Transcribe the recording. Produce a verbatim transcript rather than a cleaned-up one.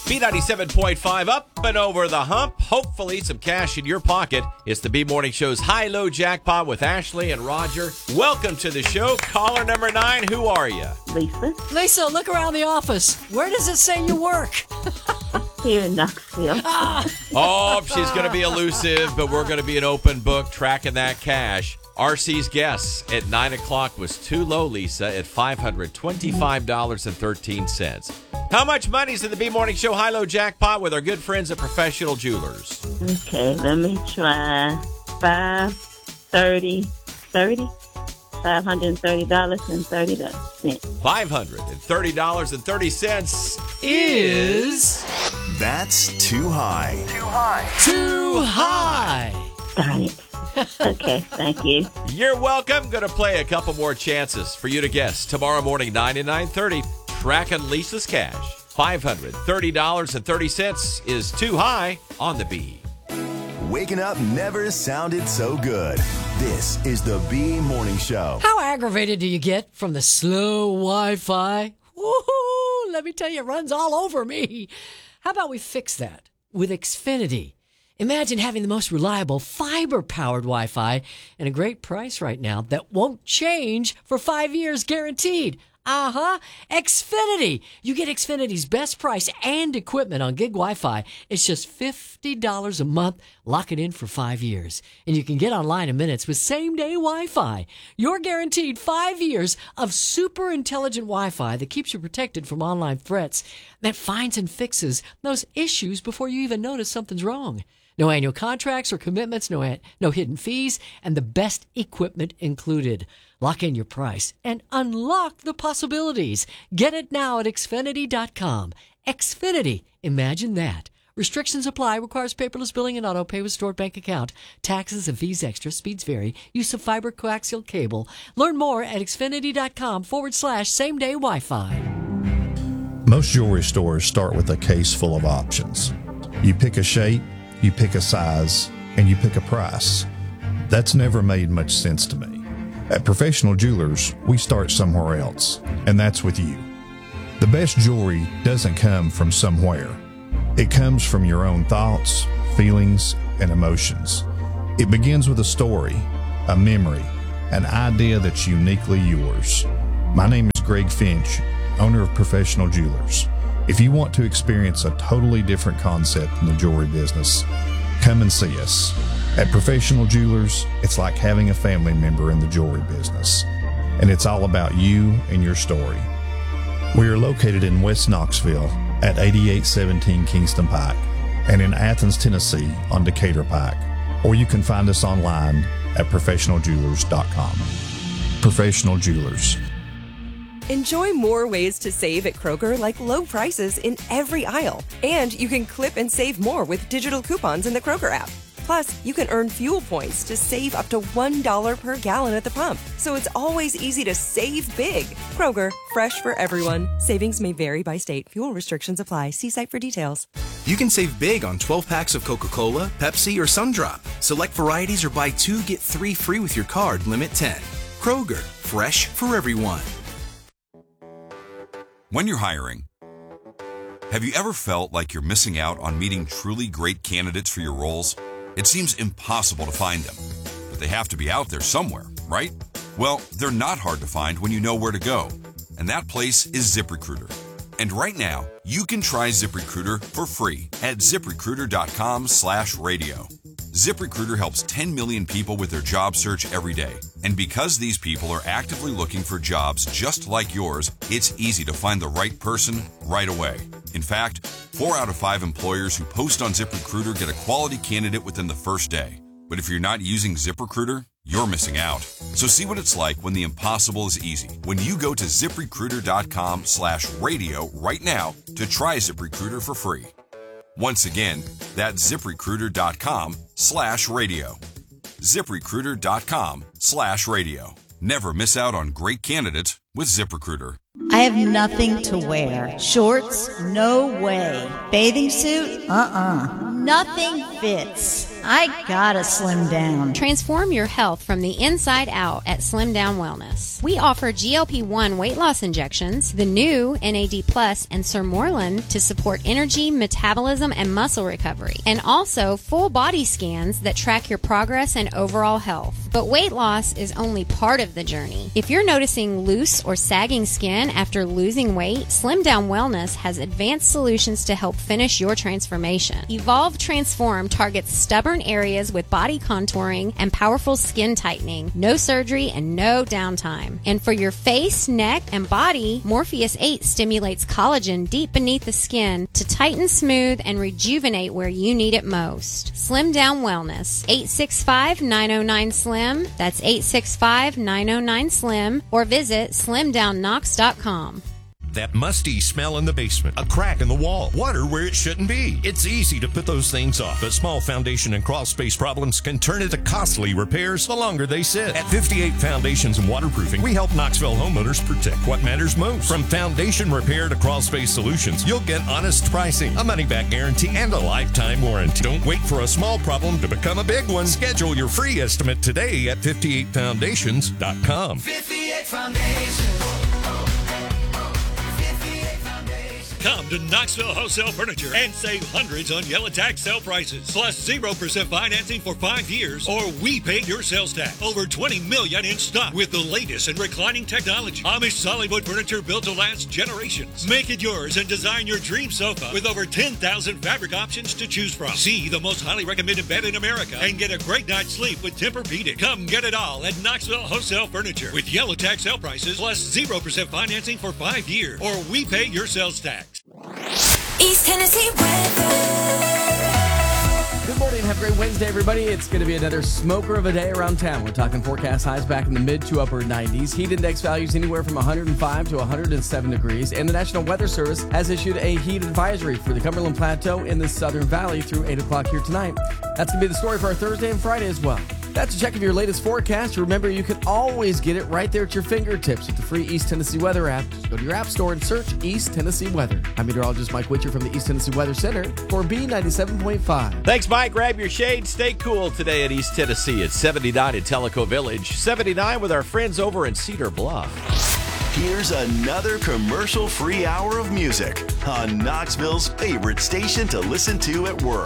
B ninety-seven point five up and over the hump. Hopefully some cash in your pocket. It's the B Morning Show's High-Low Jackpot with Ashley and Roger. Welcome to the show. Caller number nine, who are you? Lisa. Lisa, look around the office. Where does it say you work? Here in Knoxville. Oh, she's going to be elusive, but we're going to be an open book tracking that cash. R C's guess at nine o'clock was too low, Lisa, at five hundred twenty-five dollars and thirteen cents. How much money's in the B Morning Show High-Low Jackpot with our good friends at Professional Jewelers? Okay, let me try five thirty, thirty, five hundred thirty dollars and thirty cents. five hundred thirty dollars and thirty cents Is That's too high. Too high. too high. Darn it. Okay, thank you. You're welcome. Going to play a couple more chances for you to guess. Tomorrow morning, nine and nine thirty, tracking Lisa's cash. five hundred thirty dollars and thirty cents is too high on the B. Waking up never sounded so good. This is the B Morning Show. How aggravated do you get from the slow Wi-Fi? Woohoo! Let me tell you, it runs all over me. How about we fix that with Xfinity? Imagine having the most reliable fiber-powered Wi-Fi and a great price right now that won't change for five years guaranteed. Uh-huh. Xfinity. You get Xfinity's best price and equipment on gig Wi-Fi. It's just fifty dollars a month. Lock it in for five years. And you can get online in minutes with same-day Wi-Fi. You're guaranteed five years of super intelligent Wi-Fi that keeps you protected from online threats, that finds and fixes those issues before you even notice something's wrong. No annual contracts or commitments, no no hidden fees, and the best equipment included. Lock in your price and unlock the possibilities. Get it now at Xfinity dot com. Xfinity, imagine that. Restrictions apply. Requires paperless billing and auto pay with stored bank account. Taxes and fees extra. Speeds vary. Use of fiber coaxial cable. Learn more at Xfinity dot com forward slash same day Wi-Fi. Most jewelry stores start with a case full of options. You pick a shape, you pick a size, and you pick a price. That's never made much sense to me. At Professional Jewelers, we start somewhere else, and that's with you. The best jewelry doesn't come from somewhere. It comes from your own thoughts, feelings, and emotions. It begins with a story, a memory, an idea that's uniquely yours. My name is Greg Finch, owner of Professional Jewelers. If you want to experience a totally different concept in the jewelry business, come and see us. At Professional Jewelers, it's like having a family member in the jewelry business, and it's all about you and your story. We are located in West Knoxville at eighty-eight seventeen Kingston Pike and in Athens, Tennessee on Decatur Pike, or you can find us online at professional jewelers dot com. Professional Jewelers. Enjoy more ways to save at Kroger, like low prices in every aisle. And you can clip and save more with digital coupons in the Kroger app. Plus, you can earn fuel points to save up to one dollar per gallon at the pump. So it's always easy to save big. Kroger, fresh for everyone. Savings may vary by state. Fuel restrictions apply. See site for details. You can save big on twelve packs of Coca-Cola, Pepsi, or Sundrop. Select varieties or buy two, get three free with your card, limit ten. Kroger, fresh for everyone. When you're hiring, have you ever felt like you're missing out on meeting truly great candidates for your roles? It seems impossible to find them, but they have to be out there somewhere, right? Well, they're not hard to find when you know where to go, and that place is ZipRecruiter. And right now, you can try ZipRecruiter for free at ZipRecruiter.com slash radio. ZipRecruiter helps ten million people with their job search every day. And because these people are actively looking for jobs just like yours, it's easy to find the right person right away. In fact, four out of five employers who post on ZipRecruiter get a quality candidate within the first day. But if you're not using ZipRecruiter, you're missing out. So see what it's like when the impossible is easy. When you go to ZipRecruiter.com slash radio right now to try ZipRecruiter for free. Once again, that's ZipRecruiter.com slash radio. ZipRecruiter.com slash radio. Never miss out on great candidates with ZipRecruiter. I have nothing to wear. Shorts? No way. Bathing suit? Uh-uh. Nothing fits. I gotta slim down. Transform your health from the inside out at Slim Down Wellness. We offer G L P one weight loss injections, the new N A D Plus and Sermorelin to support energy, metabolism, and muscle recovery, and also full body scans that track your progress and overall health. But weight loss is only part of the journey. If you're noticing loose or sagging skin after losing weight, Slim Down Wellness has advanced solutions to help finish your transformation. Evolve Transform targets stubborn areas with body contouring and powerful skin tightening, no surgery and no downtime. And for your face, neck, and body, Morpheus eight stimulates collagen deep beneath the skin to tighten, smooth, and rejuvenate where you need it most. Slim Down Wellness, eight six five, nine oh nine, S L I M. That's eight six five, nine oh nine, S L I M. Or visit slim down knox dot com. That musty smell in the basement, a crack in the wall, water where it shouldn't be. It's easy to put those things off, but small foundation and crawl space problems can turn into costly repairs the longer they sit. At fifty-eight Foundations and Waterproofing, we help Knoxville homeowners protect what matters most. From foundation repair to crawl space solutions, you'll get honest pricing, a money-back guarantee, and a lifetime warranty. Don't wait for a small problem to become a big one. Schedule your free estimate today at fifty-eight foundations dot com. fifty-eight Foundations. Come to Knoxville Wholesale Furniture and save hundreds on yellow tag sale prices. Plus zero percent financing for five years or we pay your sales tax. Over twenty million in stock with the latest in reclining technology. Amish solid wood furniture built to last generations. Make it yours and design your dream sofa with over ten thousand fabric options to choose from. See the most highly recommended bed in America and get a great night's sleep with Tempur-Pedic. Come get it all at Knoxville Wholesale Furniture with yellow tag sale prices plus zero percent financing for five years or we pay your sales tax. East Tennessee weather. Good morning. Have a great Wednesday, everybody. It's going to be another smoker of a day around town. We're talking forecast highs back in the mid to upper nineties. Heat index values anywhere from one hundred five to one hundred seven degrees. And the National Weather Service has issued a heat advisory for the Cumberland Plateau in the Southern Valley through eight o'clock here tonight. That's going to be the story for our Thursday and Friday as well. That's a check of your latest forecast. Remember, you can always get it right there at your fingertips with the free East Tennessee Weather app. Just go to your app store and search East Tennessee Weather. I'm meteorologist Mike Witcher from the East Tennessee Weather Center for B ninety-seven point five. Thanks, Mike. Grab your shade. Stay cool today at East Tennessee. It's seventy-nine in Tellico Village, seventy-nine with our friends over in Cedar Bluff. Here's another commercial-free hour of music on Knoxville's favorite station to listen to at work.